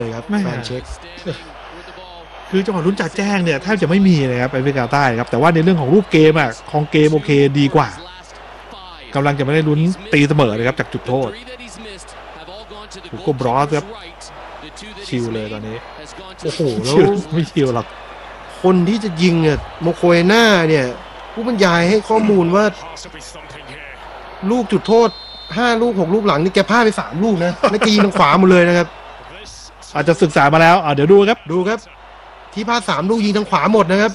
เลยครับแฟนเช็คคือจังหวะลุ้นจ่าแจ้งเนี่ยแทบจะไม่มีเลยครับแอฟริกาใต้ครับแต่ว่าในเรื่องของรูปเกมของเกมโอเคดีกว่ากำลังจะไม่ได้ลุ้นตีเสมอเลยครับจากจุดโทษถูกกบรอสครับชิลเลยตอนนี้โอ้โหแล้วไม่ชิลหรอกคนที่จะยิงเนี่ยโมโคเอน่าเนี่ยผู้บรรยายให้ข้อมูลว่าลูกจุดโทษ5 ลูก 6 ลูกหลังนี่แกพลาดไป3 ลูกนะแล้วแกยิงทางขวาหมดเลยนะครับอาจจะศึกษามาแล้วเดี๋ยวดูครับที่พลาด3 ลูกยิงทางขวาหมดนะครับ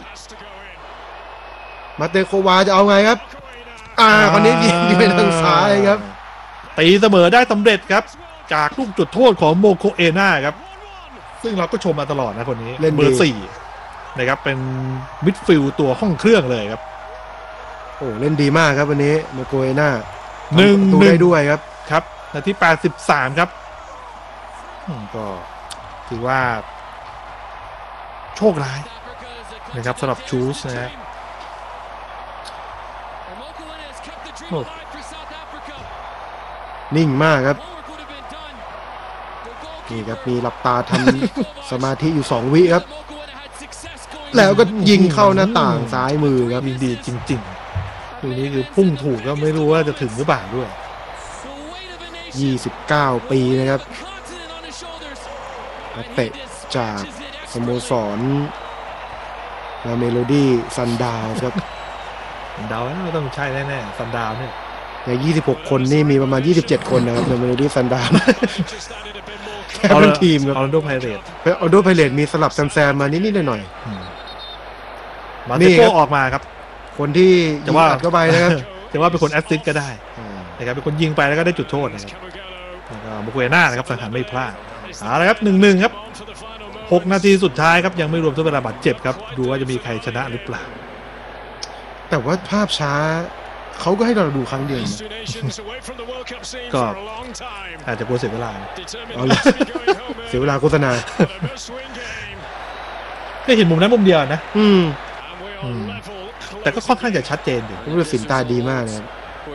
มาเตโควาจะเอาไงครับคนนี้ยิงไปทางซ้ายครับตีเสมอได้สำเร็จครับจากลูกจุดโทษของโมโคเอน่าครับซึ่งเราก็ชมมาตลอดนะคนนี้เล่นเบอร์4นะครับเป็นมิดฟิลด์ตัวห้องเครื่องเลยครับโอ้เล่นดีมากครับวันนี้โมโคเอน่า 1-1 ได้ด้วยครับนาที83ครับก็ถือว่าโชคร้ายนะครับสำหรับชูสนะฮะนิ่งมากครับนี่ครับมีหลับตาทำ สมาธิอยู่2 วิครับแล้วก็ยิงเข้าหน้าต่างซ้ายมือครับยิงดีจริงๆลูกนี้คือพุ่งถูกก็ไม่รู้ว่าจะถึงหรือเปล่าด้วย 29 ปีนะครับนักเตะจากสโมสรเมโลดี้ซันดาวครับดาวไม่ต้องใช่แน่ๆซันดาวเนี่ยใน26 คนนี่มีประมาณ27 คนนะครับในเมโลดี้ซันดาวแค่เป็นทีมครับออร์แลนโดไพเรตมีสลับแซมมานิดๆหน่อยๆมาเตโก้ออกมาครับคนที่ยิงอัดเข้าไปนะครับจะว่าเป็นคนแอสซิสต์ก็ได้นะครับเป็นคนยิงไปแล้วก็ได้จุดโทษนะครับแล้วก็โมโคเอน่านะครับสังหารไม่พลาดละครับ 1-1 ครับ6 นาทีสุดท้ายครับยังไม่รวมทดเวลาบาดเจ็บครับดูว่าจะมีใครชนะหรือเปล่าแต่ว่าภาพช้าเขาก็ให้เราดูครั้งเดียวก็อาจจะกลัวเสียเวลาเสียเวลาโฆษณาก็เห็นมุมนั้นมุมเดียวนะแต่ก็ค่อนข้างจะชัดเจนอยู่ผู้ตัดสินตาดีมากนะครับ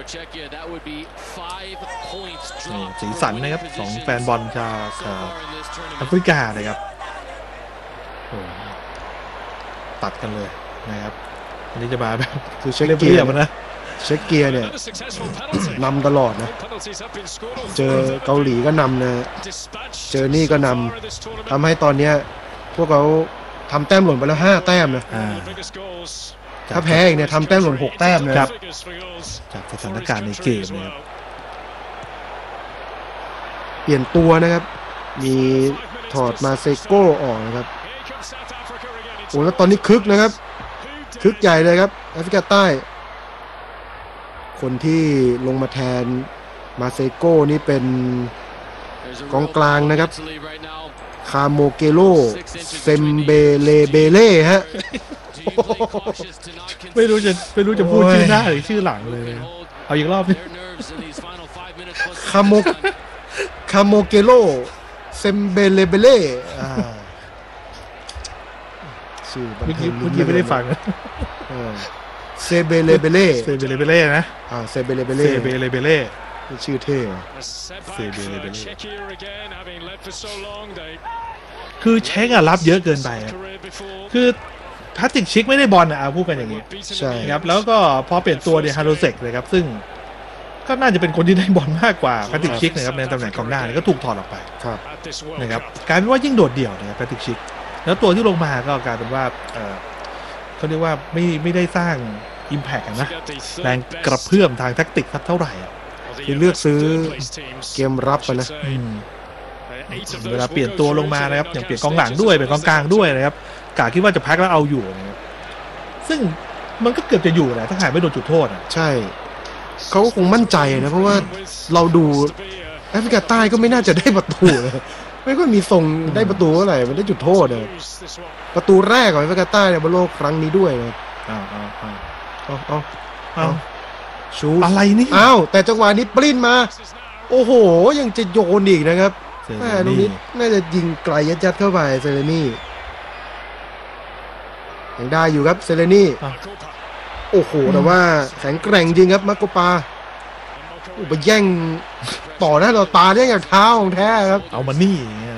สีสันนะครับของแฟนบอลชาวแอฟริกานะครับตัดกันเลยนะครับอันนี้จะมาแบบคือเช็คเกียร์นะเช็คเกียร์เนี่ยนำตลอดนะเจอเกาหลีก็นำนะเจอนี่ก็นำทำให้ตอนนี้พวกเขาทำแต้มหล่นไปแล้ว5 แต้มนะถ้าแพ้อีกเนี่ยทำแต้มหล่น6 แต้มนะครับจากสถานการณ์ในเกมนะครับเปลี่ยนตัวนะครับมีถอดมาเซโก้ออกนะครับโอ้แล้วตอนนี้คึกนะครับคึกใหญ่เลยครับแอฟริกาใต้คนที่ลงมาแทนมาเซโก้นี่เป็นกองกลางนะครับคาโมเกโลเซมเบเลเบเล่ฮะไม่รู้จะพูดชื่อหน้าหรือชื่อหลังเลยเอาอีกรอบนึงคาโมเกโลเซมเบเลเบเล่ชื่อเมื่อกี้ไม่ได้ฟังเซเบเลเบเล่นะเซเบเลเบเล่ชื่อเท่เซเบเลเบเล่คือเช็ครับเยอะเกินไปคือแพทริกชิกไม่ได้บอลพูดกันอย่างนี้ใช่ครับแล้วก็พอเปลี่ยนตัวฮาโรเซกเลยครับซึ่งก็น่าจะเป็นคนที่ได้บอลมากกว่าแพทริกชิกนะครับในตำแหน่งกองหน้าก็ถูกถอดออกไปนะครับกลายเป็นว่ายิ่งโดดเดี่ยวนะครับแพทริกชิกแล้วตัวที่ลงมาก็กลายเป็นว่าเขาเรียกว่าไม่ได้สร้างimpact นะแรงกระเพื่อมทางแทคติกเท่าไหร่ที่เลือกซื้อเกมรับไปนะเวลาเปลี่ยนตัวลงมานะครับอย่างเปลี่ยนกองหลังด้วยเป็นกองกลางด้วยนะครับกะคิดว่าจะพักแล้วเอาอยู่นะครับซึ่งมันก็เกือบจะอยู่แหละถ้าหายไม่โดนจุดโทษใช่เขาคงมั่นใจนะเพราะว่าเราดูแอฟริกาใต้ก็ไม่น่าจะได้ประตูไม่ค่อยมีทรงได้ประตูเท่าไหร่มันได้จุดโทษเลยประตูแรกของแอฟริกาใต้ในบอลโลกครั้งนี้ด้วยนะชูอะไรนี่แต่จังหวะนี้ปลิ้นมาโอ้โหยังจะโยนอีกนะครับแม่ลูกนี้น่าจะยิงไกลยัดเข้าไปเซเลนี่ยังได้อยู่ครับเซเลนี่โอ้โหแต่ว่าแข็งแกร่งจริงครับมาโกปาไปแย่งต่อหน้าต่อตาเนี่ยอย่างเท้าของแท้ครับเอามานี่